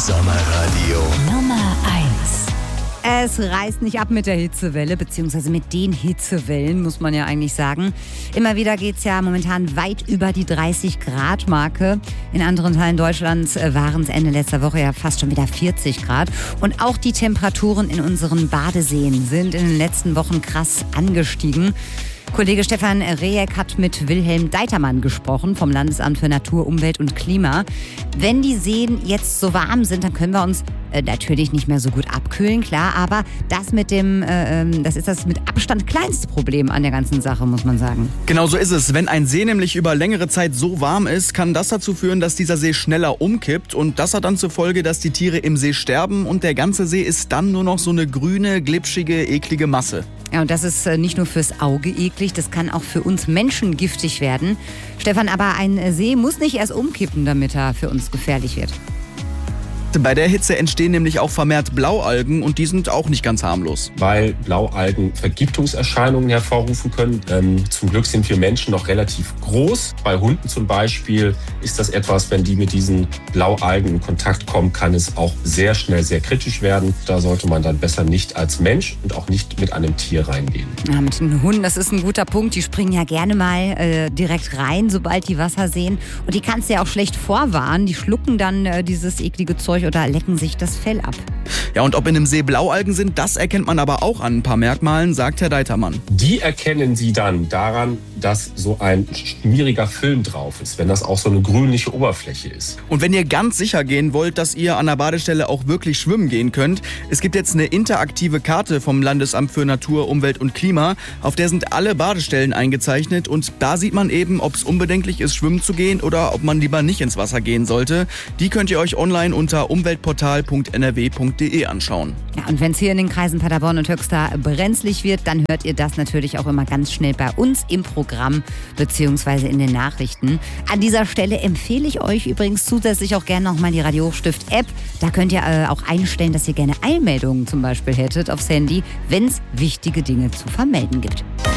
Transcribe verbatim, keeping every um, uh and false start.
Sommerradio Nummer eins. Es reißt nicht ab mit der Hitzewelle, beziehungsweise mit den Hitzewellen, muss man ja eigentlich sagen. Immer wieder geht es ja momentan weit über die dreißig Grad Marke. In anderen Teilen Deutschlands waren es Ende letzter Woche ja fast schon wieder vierzig Grad. Und auch die Temperaturen in unseren Badeseen sind in den letzten Wochen krass angestiegen. Kollege Stefan Rehek hat mit Wilhelm Deitermann gesprochen vom Landesamt für Natur, Umwelt und Klima. Wenn die Seen jetzt so warm sind, dann können wir uns äh, natürlich nicht mehr so gut abkühlen, klar. Aber das mit dem, äh, das ist das mit Abstand kleinste Problem an der ganzen Sache, muss man sagen. Genau so ist es. Wenn ein See nämlich über längere Zeit so warm ist, kann das dazu führen, dass dieser See schneller umkippt. Und das hat dann zur Folge, dass die Tiere im See sterben und der ganze See ist dann nur noch so eine grüne, glitschige, eklige Masse. Ja, und das ist nicht nur fürs Auge eklig, das kann auch für uns Menschen giftig werden. Stefan, aber ein See muss nicht erst umkippen, damit er für uns gefährlich wird. Bei der Hitze entstehen nämlich auch vermehrt Blaualgen und die sind auch nicht ganz harmlos. Weil Blaualgen Vergiftungserscheinungen hervorrufen können. Ähm, zum Glück sind wir Menschen noch relativ groß. Bei Hunden zum Beispiel ist das etwas, wenn die mit diesen Blaualgen in Kontakt kommen, kann es auch sehr schnell sehr kritisch werden. Da sollte man dann besser nicht als Mensch und auch nicht mit einem Tier reingehen. Ja, mit den Hunden, das ist ein guter Punkt. Die springen ja gerne mal äh, direkt rein, sobald die Wasser sehen. Und die kannst du ja auch schlecht vorwarnen. Die schlucken dann äh, dieses eklige Zeug oder lecken sich das Fell ab. Ja, und ob in einem See Blaualgen sind, das erkennt man aber auch an ein paar Merkmalen, sagt Herr Deitermann. Die erkennen Sie dann daran, dass so ein schmieriger Film drauf ist, wenn das auch so eine grünliche Oberfläche ist. Und wenn ihr ganz sicher gehen wollt, dass ihr an der Badestelle auch wirklich schwimmen gehen könnt, es gibt jetzt eine interaktive Karte vom Landesamt für Natur, Umwelt und Klima, auf der sind alle Badestellen eingezeichnet und da sieht man eben, ob es unbedenklich ist, schwimmen zu gehen oder ob man lieber nicht ins Wasser gehen sollte. Die könnt ihr euch online unter umweltportal punkt n r w punkt d e anschauen. Ja, und wenn es hier in den Kreisen Paderborn und Höxter brenzlig wird, dann hört ihr das natürlich auch immer ganz schnell bei uns im Programm bzw. in den Nachrichten. An dieser Stelle empfehle ich euch übrigens zusätzlich auch gerne nochmal die Radio Hochstift-App. Da könnt ihr äh, auch einstellen, dass ihr gerne Eilmeldungen zum Beispiel hättet aufs Handy, wenn es wichtige Dinge zu vermelden gibt.